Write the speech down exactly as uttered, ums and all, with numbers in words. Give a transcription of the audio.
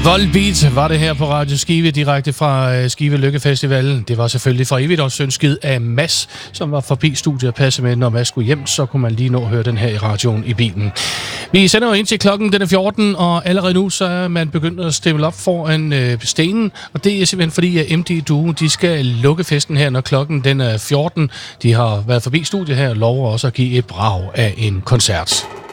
Volbeat var det her på Radio Skive, direkte fra Skive Lykkefestivalen. Det var selvfølgelig for evigt også ønsket af Mads, som var forbi studiet og passe med, når Mads skulle hjem, så kunne man lige nå at høre den her i radioen i bilen. Vi sender jo ind til klokken, den er fjorten, og allerede nu så er man begyndt at stemme op foran øh, stenen, og det er simpelthen fordi, at M D Duo, de skal lukke festen her, når klokken den er fjorten. De har været forbi studiet her og lover også at give et brag af en koncert.